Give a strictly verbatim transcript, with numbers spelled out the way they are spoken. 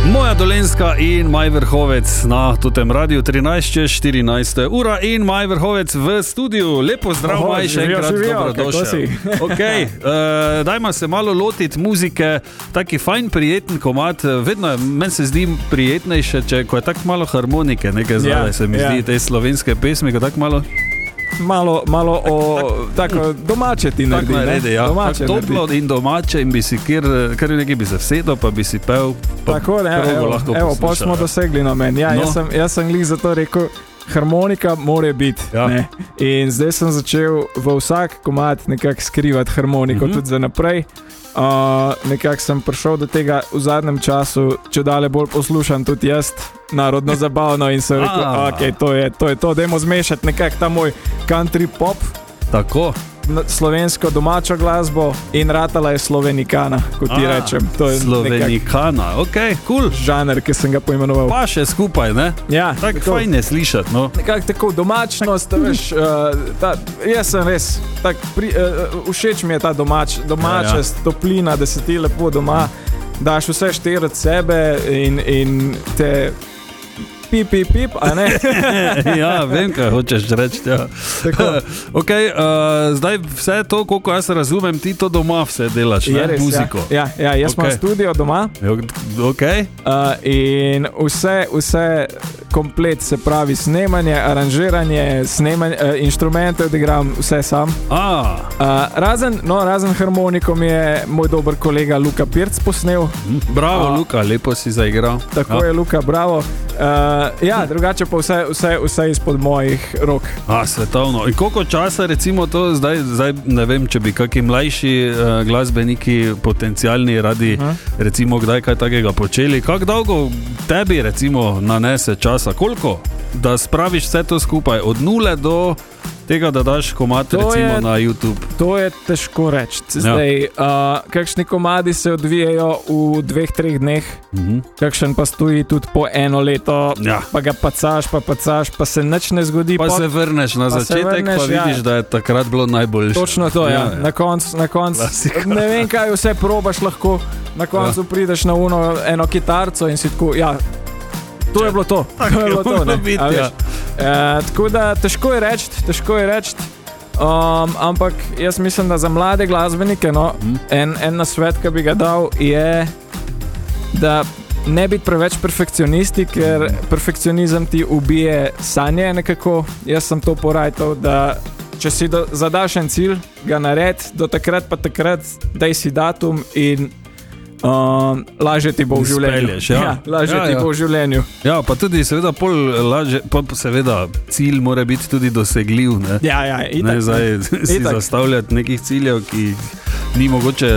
Moja Dolenjska in Maj Vrhovec na totem radiju trinajst čez štirinajst ura in Maj Vrhovec v studiu. Lepo zdrav, Maj, še enkrat dobrodošel. Okay, uh, dajmo se malo lotiti muzike, taki fajn, prijeten komad. Vedno meni se zdi prijetnejše, če ko je tako malo harmonike, nekaj zdaj yeah, se mi yeah. zdi te slovenske pesmi, ko tako malo... Malo, malo o tako domače ti naredi, tak naredi, ja. Domače tak toplo naredi. In domače in bi si kjer, kjer nekaj bi se vsedel, pa bi si pel, pa tako, ne, evo, evo pa smo dosegli na meni. Ja, no. Jaz sem, jaz sem glih zato rekel, harmonika mora biti. Ja. Ne. In zdaj sem začel v vsak komad nekako skrivati harmoniko, mm-hmm. tudi za naprej. Uh, nekako sem prišel do tega v zadnjem času, če dalje bolj poslušam tudi jaz narodno zabavno in sem rekel, ok, to je to, je to. Dajmo zmešati nekako ta moj country pop, tako slovensko domačo glasbo in ratala je slovenikana, kot ti rečem. To je slovenikana, ok, cool. Žaner, ki sem ga poimenoval. Pa še skupaj, ne? Ja. Tako fajn je slišati, no. Nekako tako domačnost, veš, uh, ta, jaz sem res, tak, pri, uh, všeč mi je ta domač, domačest, ja, ja. Toplina, da se ti lepo doma, daš vse štiri od sebe in, in te... Pip, pip, pip, a ne? Ja, vem, kaj hočeš reči. Ja. Ok, uh, zdaj vse to, koliko jaz razumem, ti to doma vse delaš, ne? Res, muziko. Ja, ja, ja jaz okay. imam studio doma. Ok. Uh, in vse, vse komplet, se pravi snemanje, aranžiranje, snemanje, uh, inštrumente odigram vse sam. Ah. Uh, razen, no, razen harmoniko mi je moj dober kolega Luka Pirc posnel. Bravo, uh, Luka, lepo si zaigral. Tako ja. je, Luka, bravo. Uh, ja, drugače pa vse, vse, vse izpod mojih rok. A, svetovno. In koliko časa recimo to, zdaj, zdaj ne vem, če bi kakšni mlajši uh, glasbeniki potencialni radi uh-huh. recimo kdaj kaj takega počeli. Kako dolgo tebi recimo nanese časa? Koliko? Da spraviš vse to skupaj od nule do tega, da daš komad to recimo je, na YouTube. To je težko reči. Zdaj, ja. uh, kakšni komadi se odvijajo v dveh, treh dneh, mm-hmm. kakšen pa stoji tudi po eno leto, ja. pa ga pacaš, pa pacaš, pa se nič ne zgodi. Pa, pa se vrneš na pa začetek, vrneš, pa vidiš, ja. da je takrat bilo najboljše. Točno to, ja. ja. Na koncu, na konc, ne vem, kaj vse probaš lahko, na koncu ja. prideš na uno, eno kitarco in si tako, ja, to je bilo to. Tak, to je bilo to, ne? Biti, ja. E, tako da težko je reči, težko je reči, um, ampak jaz mislim, da za mlade glasbenike, no, mm. en, en nasvet, ki bi ga dal, je, da ne biti preveč perfekcionisti, ker perfekcionizem ti ubije sanje nekako. Jaz sem to porajtal, da če si do, zadaš en cilj, ga nared, do takrat pa takrat daj si datum in Um, lažje ti bo v življenju. Ja. Ja, lažje ja, ti ja. bo v življenju. Ja, pa tudi seveda pol lažje, pa seveda cilj mora biti tudi dosegljiv, ne? Ja, ja, itak. Ne, zdaj si itak. Zastavljati nekih ciljev, ki ni mogoče